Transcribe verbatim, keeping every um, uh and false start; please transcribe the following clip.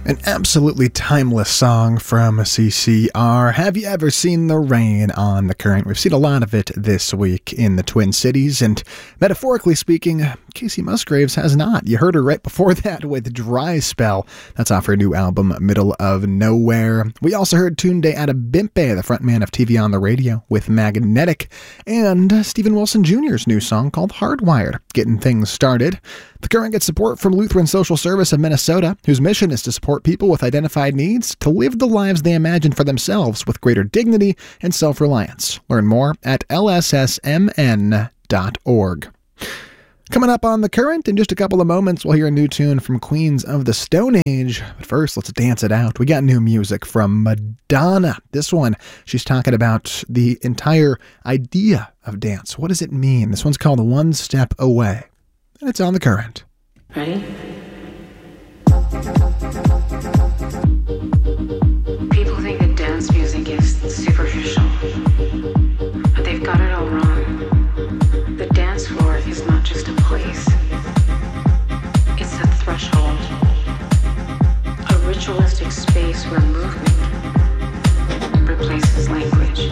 An absolutely timeless song from C C R. Have you ever seen the rain on the current? We've seen a lot of it this week in the Twin Cities, and metaphorically speaking, Casey Musgraves has not. You heard her right before that with Dry Spell. That's off her new album, Middle of Nowhere. We also heard Tunde Adebimpe, the frontman of T V on the Radio, with Magnetic, and Stephen Wilson Junior's new song called Hardwired, getting things started. The Current gets support from Lutheran Social Service of Minnesota, whose mission is to support people with identified needs to live the lives they imagine for themselves with greater dignity and self-reliance. Learn more at L S S M N dot org. Coming up on The Current, in just a couple of moments, we'll hear a new tune from Queens of the Stone Age. But first, let's dance it out. We got new music from Madonna. This one, she's talking about the entire idea of dance. What does it mean? This one's called One Step Away. And it's on The Current. Ready? People think that dance music is superficial, but they've got it all wrong. The dance floor is not just a place, it's a threshold, a ritualistic space where movement replaces language.